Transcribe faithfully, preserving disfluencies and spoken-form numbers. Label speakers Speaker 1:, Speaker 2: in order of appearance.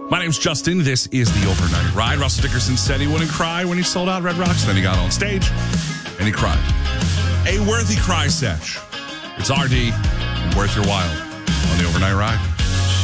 Speaker 1: My name's Justin. This is the Overnight Ride. Russell Dickerson said he wouldn't cry when he sold out Red Rocks. Then he got on stage and he cried. A worthy cry sesh. It's R D and Worth Your While on the Overnight Ride.